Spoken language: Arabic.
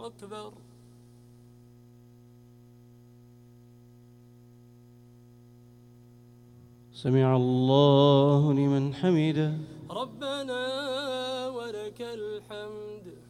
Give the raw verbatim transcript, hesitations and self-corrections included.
أكبر. سمع الله لمن حمده. ربنا ولك الحمد.